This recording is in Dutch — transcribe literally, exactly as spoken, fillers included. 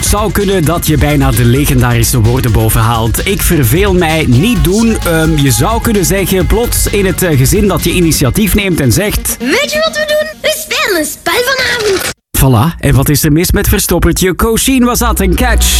zou kunnen dat je bijna de legendarische woorden bovenhaalt. Ik verveel mij, niet doen. Um, je zou kunnen zeggen, plots in het uh, gezin dat je initiatief neemt en zegt... Weet je wat we doen? We spelen een spel vanavond. Voilà, en wat is er mis met Verstoppertje? Koosien was dat een catch.